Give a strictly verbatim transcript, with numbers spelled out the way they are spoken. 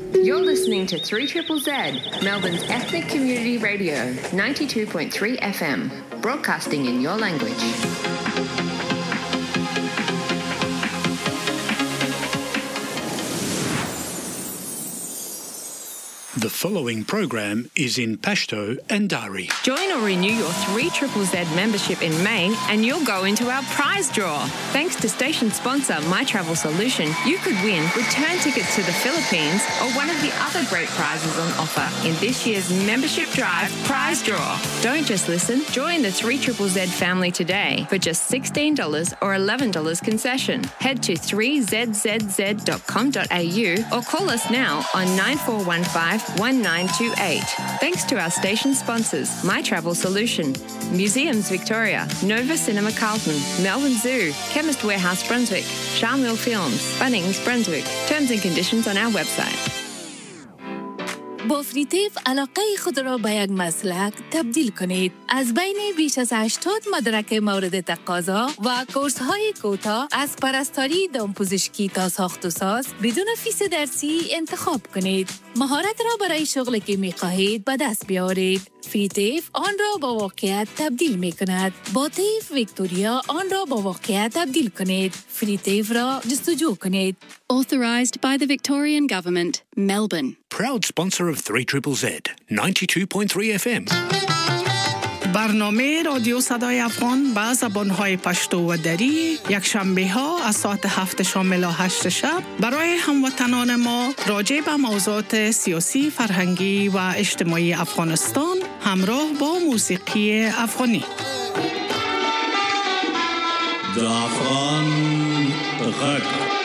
You're listening to three triple Z, Melbourne's ethnic community radio, ninety-two point three F M, broadcasting in your language. The following program is in Pashto and Dari. Join or renew your three triple Z membership in May and you'll go into our prize draw. Thanks to station sponsor My Travel Solution, you could win return tickets to the Philippines or one of the other great prizes on offer in this year's Membership Drive prize draw. Don't just listen, join the three triple Z family today for just sixteen dollars or eleven dollars concession. Head to three z z z dot com dot a u or call us now on nine four one five one nine two eight. Thanks to our station sponsors, My Travel Solution, Museums Victoria, Nova Cinema Carlton, Melbourne Zoo, Chemist Warehouse Brunswick, Charmwell Films, Bunnings Brunswick. Terms and conditions on our website. با فریتیف علاقه خود را به یک مسلک تبدیل کنید. از بین بیش از هشتاد مدرک مورد تقاضا و کورس های کوتاه از پرستاری دامپزشکی تا ساخت و ساز بدون فیس درسی انتخاب کنید. مهارت را برای شغلی که می خواهید به دست بیاورید. فریتیف آن را با واقعیت تبدیل می کند. با تیف ویکتوریا آن را با واقعیت تبدیل کنید. فریتیف را جستجو کنید. Authorised by the Victorian Government, Melbourne. Proud sponsor of three triple Z, ninety-two point three F M. برنامه رادیو صدای افغان با زبان‌های پشتو و دری یک شنبه ها از ساعت هفت شامل و هشت شب برای هموطنان ما راجع به موضوعات سیاسی، فرهنگی و اجتماعی افغانستان همراه با موسیقی افغانی. د افغان غږ